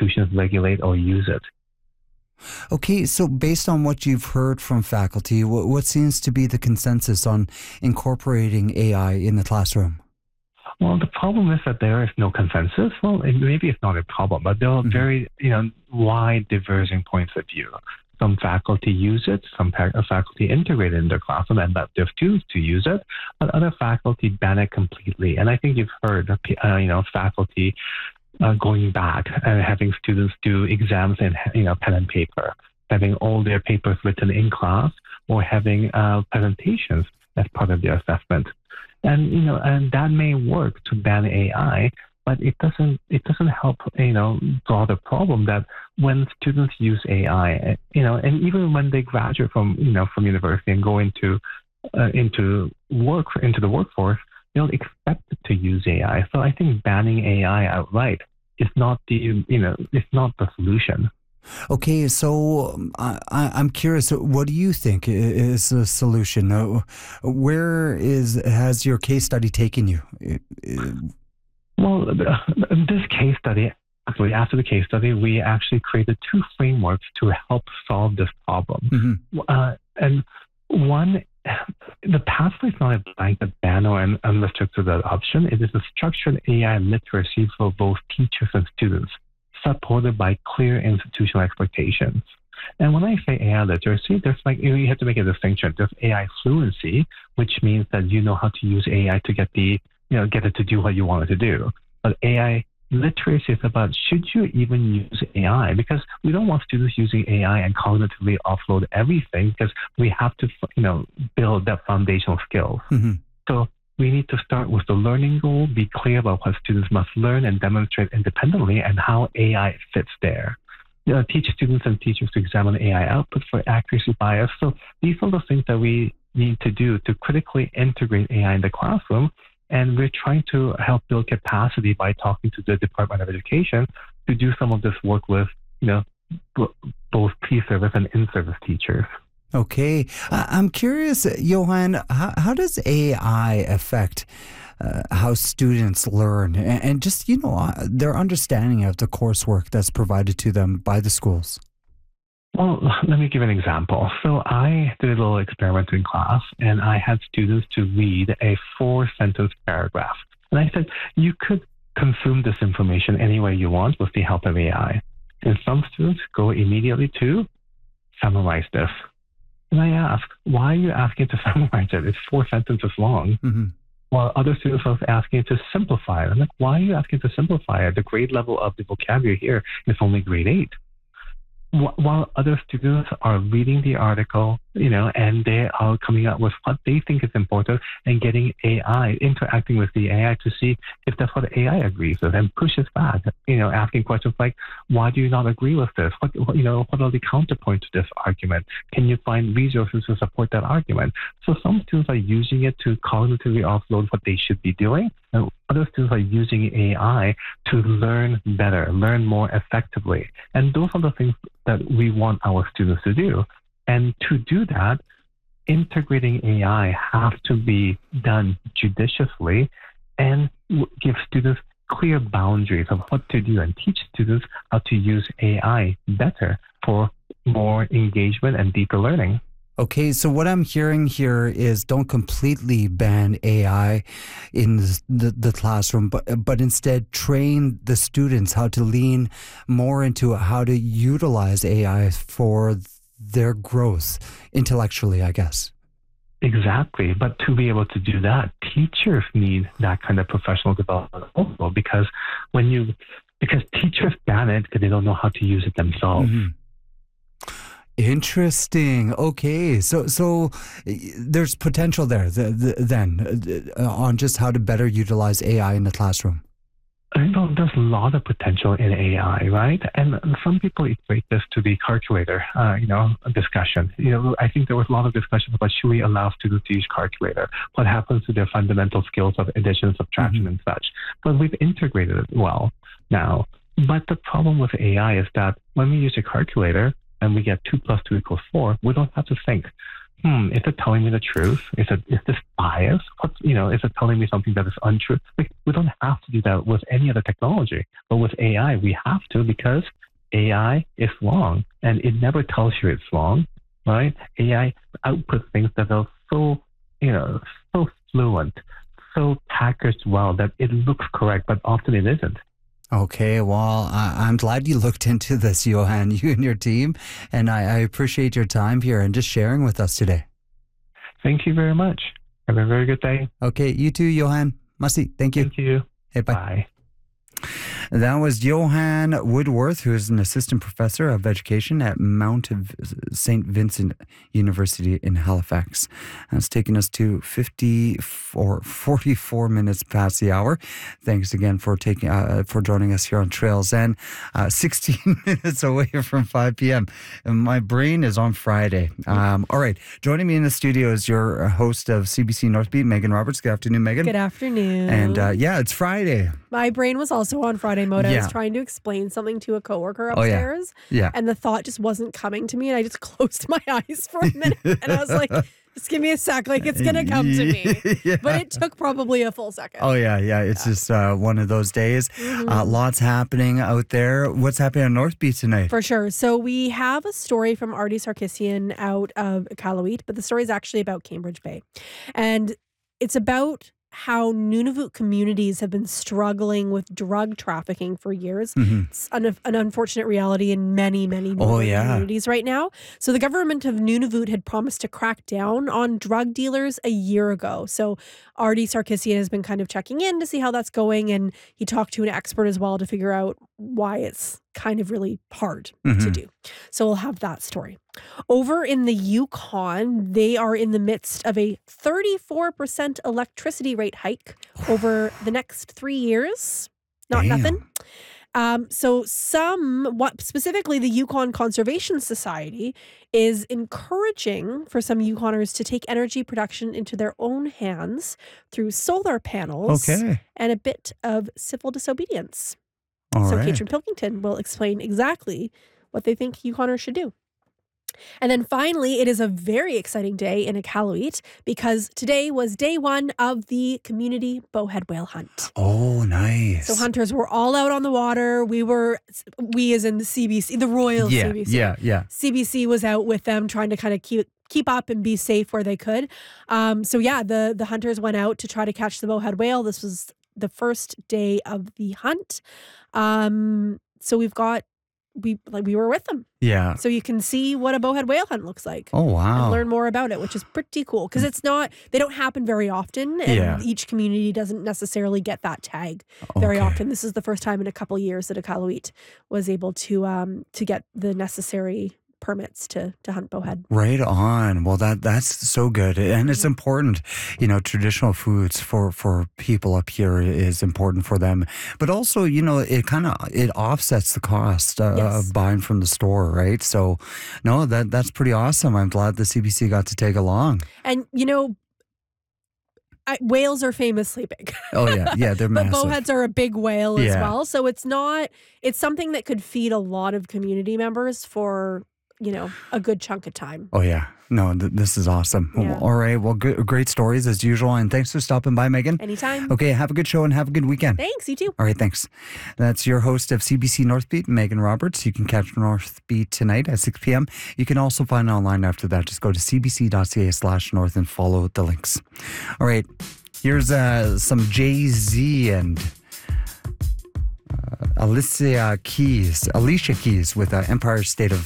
institutions regulate or use it. Okay, so based on what you've heard from faculty, what seems to be the consensus on incorporating AI in the classroom? Well, the problem is that there is no consensus. Well, maybe it's not a problem, but there are very, wide diverging points of view. Some faculty use it, some faculty integrate it in their classroom and let their students to use it, but other faculty ban it completely. And I think you've heard, faculty going back and having students do exams in, pen and paper, having all their papers written in class, or having presentations as part of their assessment. And and that may work to ban AI, but it doesn't help draw the problem that when students use AI, and even when they graduate from university and go into the workforce, they don't expect to use AI. So I think banning AI outright is not it's not the solution. Okay, so I'm curious, what do you think is the solution? Where has your case study taken you? Well, this case study, actually, after the case study, we actually created 2 frameworks to help solve this problem. And one, the pathway is not a blanket ban or an unrestricted adoption. It is a structured AI literacy for both teachers and students, supported by clear institutional expectations. And when I say AI literacy, there's you have to make a distinction. There's AI fluency, which means that you know how to use AI to get it to do what you want it to do. But AI literacy is about, should you even use AI? Because we don't want students using AI and cognitively offload everything, because we have to, build that foundational skills. So we need to start with the learning goal, be clear about what students must learn and demonstrate independently, and how AI fits there. Teach students and teachers to examine AI output for accuracy bias. So these are the things that we need to do to critically integrate AI in the classroom. And we're trying to help build capacity by talking to the Department of Education to do some of this work with, both pre-service and in-service teachers. Okay. I'm curious, Johan, how does AI affect how students learn and just, their understanding of the coursework that's provided to them by the schools? Well, let me give an example. So I did a little experiment in class, and I had students to read a 4-sentence paragraph. And I said, you could consume this information any way you want with the help of AI. And some students go immediately to summarize this. And I asked, why are you asking to summarize it? It's 4 sentences long. While other students are asking to simplify it. I'm like, why are you asking to simplify it? The grade level of the vocabulary here is only grade 8. While other students are reading the article, and they are coming up with what they think is important and getting AI, interacting with the AI to see if that's what AI agrees with and pushes back, asking questions like, why do you not agree with this? What are the counterpoints to this argument? Can you find resources to support that argument? So some students are using it to cognitively offload what they should be doing, and other students are using AI to learn better, learn more effectively. And those are the things that we want our students to do. And to do that, integrating AI has to be done judiciously and give students clear boundaries of what to do and teach students how to use AI better for more engagement and deeper learning. Okay, so what I'm hearing here is don't completely ban AI in the classroom, but instead train the students how to lean more into how to utilize AI for their growth intellectually, I guess. Exactly. But to be able to do that, teachers need that kind of professional development also, because teachers ban it because they don't know how to use it themselves. Interesting. Okay, so there's potential there then on just how to better utilize AI in the classroom. There's a lot of potential in AI, right? And some people equate this to the calculator, discussion. I think there was a lot of discussion about, should we allow students to use calculator? What happens to their fundamental skills of addition, subtraction, and such? But we've integrated it well now. But the problem with AI is that when we use a calculator and we get 2 + 2 = 4, we don't have to think. is it telling me the truth? Is this bias? Is it telling me something that is untrue? Like, we don't have to do that with any other technology, but with AI, we have to, because AI is wrong and it never tells you it's wrong, right? AI outputs things that are so fluent, so packaged well that it looks correct, but often it isn't. Okay, well, I'm glad you looked into this, Johan, you and your team, and I appreciate your time here and just sharing with us today. Thank you very much. Have a very good day. Okay, you too, Johan. Masi, thank you. Thank you. Hey, bye. Bye. That was Johan Woodworth, who is an assistant professor of education at Mount St. Vincent University in Halifax. It's taken us to 44 minutes past the hour. Thanks again for joining us here on Trails, and 16 minutes away from 5 p.m. And my brain is on Friday. All right. Joining me in the studio is your host of CBC Northbeat, Megan Roberts. Good afternoon, Megan. Good afternoon. And it's Friday. My brain was also on Friday mode. I was trying to explain something to a coworker upstairs, and the thought just wasn't coming to me, and I just closed my eyes for a minute, and I was like, just give me a sec, like it's gonna come to me. But it took probably a full second. It's just one of those days. Lots happening out there. What's happening on North Beach tonight? For sure. So we have a story from Artie Sarkisian out of Iqaluit, but the story is actually about Cambridge Bay, and it's about how Nunavut communities have been struggling with drug trafficking for years. It's an unfortunate reality in many Nunavut communities right now. So the government of Nunavut had promised to crack down on drug dealers a year ago. So Artie Sarkisian has been kind of checking in to see how that's going, and he talked to an expert as well to figure out why it's kind of really hard to do. So we'll have that story. Over in the Yukon, they are in the midst of a 34% electricity rate hike over the next 3 years. Not nothing. Specifically the Yukon Conservation Society is encouraging for some Yukoners to take energy production into their own hands through solar panels and a bit of civil disobedience. Katrin Pilkington will explain exactly what they think Yukoners should do. And then finally, it is a very exciting day in Iqaluit because today was day one of the community bowhead whale hunt. Oh, nice. So hunters were all out on the water. We as in the CBC, the Royal CBC. CBC was out with them trying to kind of keep up and be safe where they could. The hunters went out to try to catch the bowhead whale. This was the first day of the hunt. So we were with them. Yeah. So you can see what a bowhead whale hunt looks like. Oh, wow. And learn more about it, which is pretty cool because they don't happen very often, and each community doesn't necessarily get that tag very often. This is the first time in a couple years that Iqaluit was able to get the necessary permits to hunt bowhead. Right on. Well, that's so good. And it's important, traditional foods for people up here is important for them. But also, it offsets the cost of buying from the store, right? So, no, that's pretty awesome. I'm glad the CBC got to take along. And, whales are famously big. They're massive. But bowheads are a big whale as well. So it's something that could feed a lot of community members for a good chunk of time. Oh, yeah. No, this is awesome. Yeah. All right. Well, great stories as usual. And thanks for stopping by, Megan. Anytime. Okay. Have a good show and have a good weekend. Thanks. You too. All right. Thanks. That's your host of CBC Northbeat, Megan Roberts. You can catch Northbeat tonight at 6 p.m. You can also find it online after that. Just go to cbc.ca/north and follow the links. All right. Here's some Jay-Z and Alicia Keys with Empire State of